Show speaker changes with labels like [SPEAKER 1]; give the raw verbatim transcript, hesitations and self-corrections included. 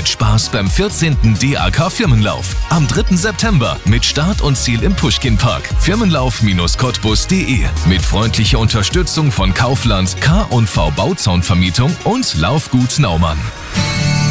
[SPEAKER 1] mit Spaß beim vierzehnten D A K Firmenlauf. Am dritten September mit Start und Ziel im Puschkinpark. Firmenlauf Cottbus punkt de mit freundlicher Unterstützung von Kaufland, K und V Bauzaunvermietung und Laufgut Naumann.